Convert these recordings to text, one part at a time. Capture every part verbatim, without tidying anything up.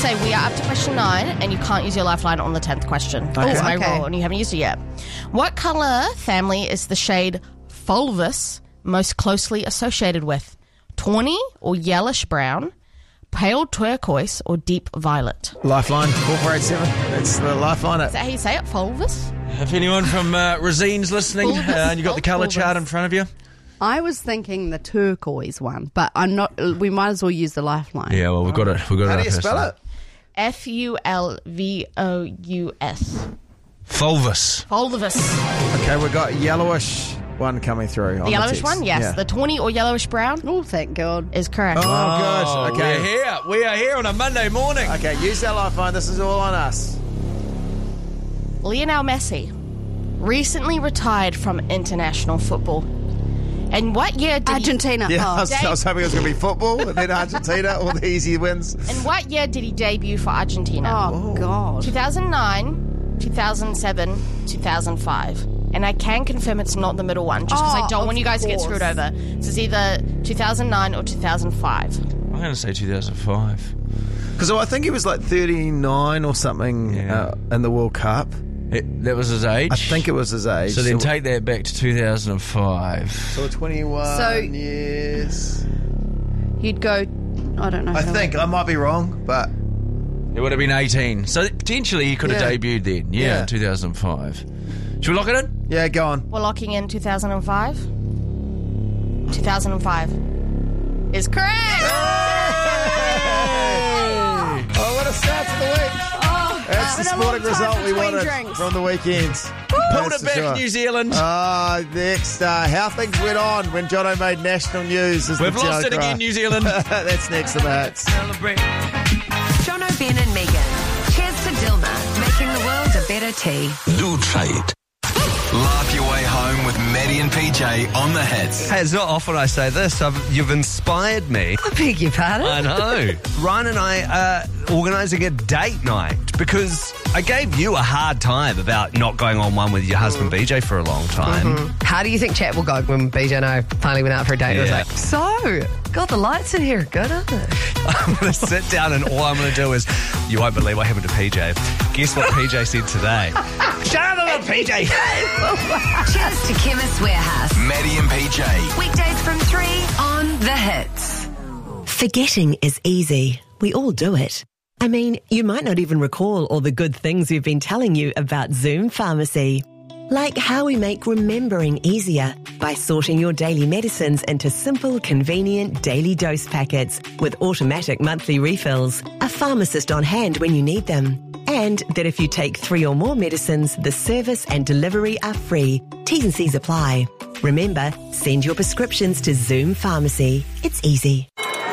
say we are up to question nine, and you can't use your lifeline on the tenth question. Okay. That's my Okay. rule, and you haven't used it yet. What colour family is the shade fulvous most closely associated with? Tawny or yellowish brown, pale turquoise or deep violet? Lifeline, four four eight seven. That's the lifeline. Is that how you say it? Fulvous? If anyone from uh, Rosine's listening, uh, and you've got the colour Fulvous. chart in front of you. I was thinking the turquoise one, but I'm not. We might as well use the lifeline. Yeah, well, we've got it. We've got How it do up you here, spell so- it? F U L V O U S. Fulvous. Fulvous. Okay, we've got yellowish one coming through. The yellowish one? Yes. Yeah. The tawny or yellowish brown Oh, thank God. is correct. Oh, Oh, good. Okay. We're here. We are here on a Monday morning. Okay, use that lifeline. This is all on us. Lionel Messi recently retired from international football. And what year did Argentina. Yeah, Oh. I, was, I was hoping it was going to be football, and then Argentina, all the easy wins. he? And what year did he debut for Argentina? Oh, God. two thousand nine, two thousand seven, two thousand five. And I can confirm it's not the middle one, just because Oh, I don't want of you guys to get course. screwed over. So it's either two thousand nine or two thousand five. I'm going to say two thousand five. Because I think he was like thirty-nine or something Yeah. uh, in the World Cup. It, that was his age. I think it was his age. So then take that back to two thousand five. So twenty-one So- years. You'd go. I don't know. I how- think I might be wrong, but It would have been eighteen. So potentially he could have Yeah. debuted then. Yeah, Yeah. in two thousand five. Should we lock it in? yeah, go on. We're locking in two thousand five. two thousand five is correct. Oh, what a start to the week. Oh, That's the been a sporting long time result we between wanted drinks. from the weekends. Pulled That's it for back, sure. New Zealand. Ah, next, uh, how things went on when Jono made national news. Is We've the lost Jono it cry. again, New Zealand. That's next to the hits. Celebrate. Jono, Ben and Megan. Cheers to Dilma, making the world a better tea. Do try it. Laugh your way home with Maddie and P J on the hits. Hey, it's not often I say this. I've, you've inspired me. I beg your pardon? I know. Ryan and I are organising a date night because I gave you a hard time about not going on one with your husband B J for a long time. How do you think chat will go when B J and I finally went out for a date? It was Yeah. like, so, God, the lights in here are good, aren't they? I'm going to sit down and all I'm going to do is, you won't believe what happened to P J. Guess what P J said today? Shut up about P J! Cheers to Chemist Warehouse. Maddie and P J. Weekdays from three on The Hits. Forgetting is easy. We all do it. I mean, you might not even recall all the good things we've been telling you about Zoom Pharmacy. Like how we make remembering easier by sorting your daily medicines into simple, convenient daily dose packets with automatic monthly refills, a pharmacist on hand when you need them. And that if you take three or more medicines, the service and delivery are free. T's and C's apply. Remember, send your prescriptions to Zoom Pharmacy. It's easy.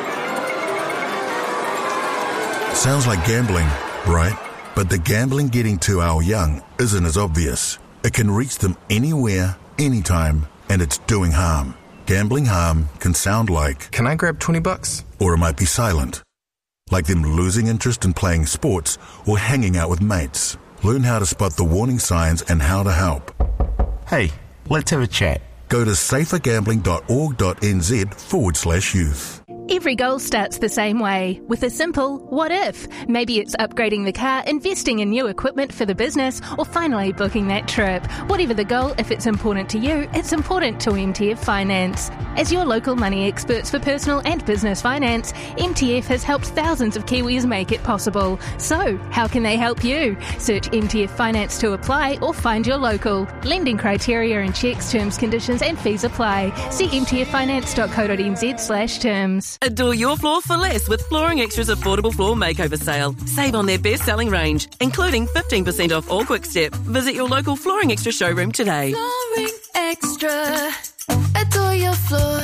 Sounds like gambling, right? But the gambling getting to our young isn't as obvious. It can reach them anywhere, anytime, and it's doing harm. Gambling harm can sound like, Can I grab twenty bucks? or it might be silent. Like them losing interest in playing sports or hanging out with mates. Learn how to spot the warning signs and how to help. Hey, let's have a chat. Go to safergambling.org.nz forward slash youth. Every goal starts the same way, with a simple what if. Maybe it's upgrading the car, investing in new equipment for the business, or finally booking that trip. Whatever the goal, if it's important to you, it's important to M T F Finance. As your local money experts for personal and business finance, M T F has helped thousands of Kiwis make it possible. So, how can they help you? Search M T F Finance to apply or find your local. Lending criteria and checks, terms, conditions and fees apply. See mtffinance.co.nz slash terms. Adore your floor for less with Flooring Extra's affordable floor makeover sale. Save on their best-selling range, including fifteen percent off all Quick Step. Visit your local Flooring Extra showroom today. Flooring Extra. Adore your floor.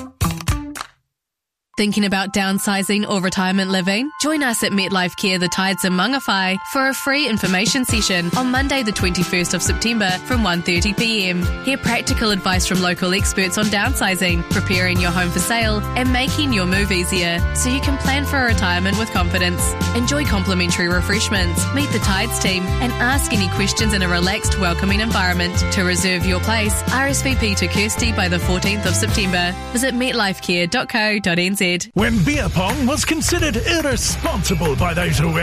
Thinking about downsizing or retirement living? Join us at MetLife Care The Tides in Mangawhai for a free information session on Monday the twenty-first of September from one thirty p m. Hear practical advice from local experts on downsizing, preparing your home for sale and making your move easier so you can plan for a retirement with confidence. Enjoy complimentary refreshments, meet the Tides team and ask any questions in a relaxed, welcoming environment. To reserve your place, R S V P to Kirsty by the fourteenth of September. Visit metlifecare dot co dot n z. When beer pong was considered irresponsible by those who